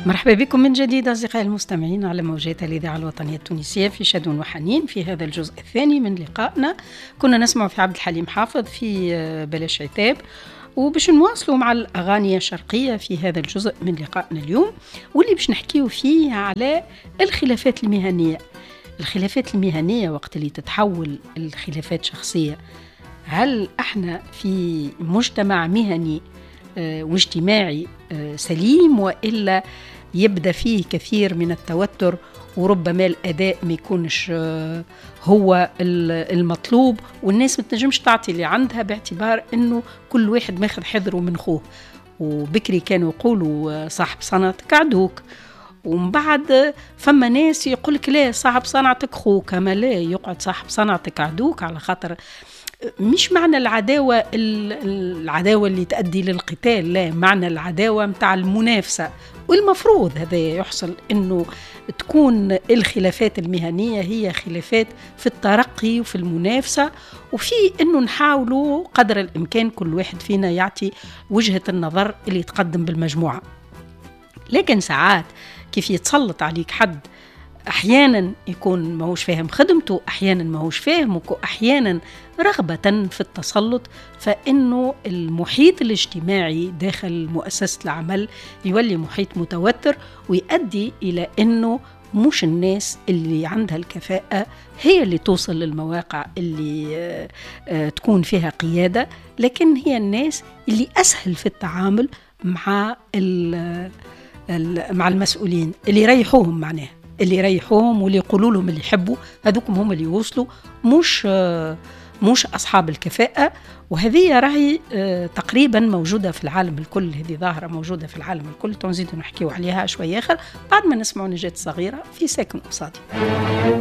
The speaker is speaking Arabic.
مرحبا بكم من جديد أصدقائي المستمعين على موجات الإذاعة الوطنية التونسية في شادون وحنين. في هذا الجزء الثاني من لقائنا كنا نسمع في عبد الحليم حافظ في بلاش عتاب، وباش نواصلوا مع الأغاني الشرقية في هذا الجزء من لقائنا اليوم، واللي باش نحكيو فيه على الخلافات المهنية. الخلافات المهنية وقت اللي تتحول الخلافات شخصية، هل احنا في مجتمع مهني واجتماعي سليم، وإلا يبدأ فيه كثير من التوتر، وربما الأداء ما يكونش هو المطلوب، والناس ما تنجمش تعطي اللي عندها باعتبار أنه كل واحد ماخذ حذره من خوه. وبكري كانوا يقولوا صاحب صنعتك عدوك، ومن بعد فما ناس يقولك لا صاحب صنعتك خوك، ما لا يقعد صاحب صنعتك عدوك، على خاطر مش معنى العداوة اللي تؤدي للقتال، لا، معنى العداوة متاع المنافسة. والمفروض هذا يحصل أنه تكون الخلافات المهنية هي خلافات في الترقي وفي المنافسة، وفي أنه نحاولوا قدر الإمكان كل واحد فينا يعطي وجهة النظر اللي يتقدم بالمجموعة. لكن ساعات كيف يتسلط عليك حد، أحيانا يكون ماهوش فاهم خدمته، أحيانا ماهوش فاهمك، وأحيانا رغبة في التسلط، فإنه المحيط الاجتماعي داخل مؤسسة العمل يولي محيط متوتر، ويؤدي إلى أنه مش الناس اللي عندها الكفاءة هي اللي توصل للمواقع اللي تكون فيها قيادة، لكن هي الناس اللي أسهل في التعامل مع المسؤولين، اللي يريحوهم، معناها اللي يريحوهم واللي يقولوا لهم اللي يحبوا، هذوكم هم اللي يوصلوا، مش أصحاب الكفاءة. وهذه راهي تقريبا موجودة في العالم الكل، هذه ظاهرة موجودة في العالم الكل. تنزيد نحكيو عليها شوية آخر بعد ما نسمعوا نجاة صغيرة في ساكن قصادي.